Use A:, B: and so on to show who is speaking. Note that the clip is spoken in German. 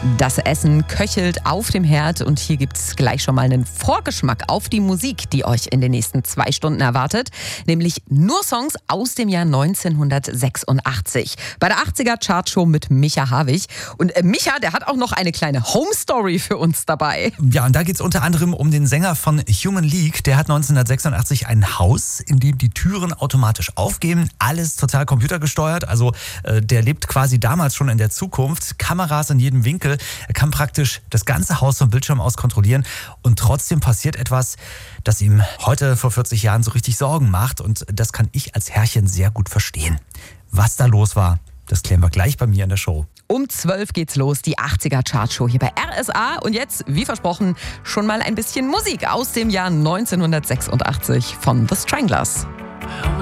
A: Das Essen köchelt auf dem Herd und hier gibt es gleich schon mal einen Vorgeschmack auf die Musik, die euch in den nächsten 2 Stunden erwartet. Nämlich nur Songs aus dem Jahr 1986. Bei der 80er Chartshow mit Micha Havig. Und Micha, der hat auch noch eine kleine Home Story für uns dabei.
B: Ja, und da geht es unter anderem um den Sänger von Human League. Der hat 1986 ein Haus, in dem die Türen automatisch aufgehen. Alles total computergesteuert. Also der lebt quasi damals schon in der Zukunft. Kameras in jedem Winkel. Er kann praktisch das ganze Haus vom Bildschirm aus kontrollieren. Und trotzdem passiert etwas, das ihm heute vor 40 Jahren so richtig Sorgen macht. Und das kann ich als Herrchen sehr gut verstehen. Was da los war, das klären wir gleich bei mir in der Show.
A: Um 12 geht's los, die 80er Chartshow hier bei RSA. Und jetzt, wie versprochen, schon mal ein bisschen Musik aus dem Jahr 1986 von The Stranglers.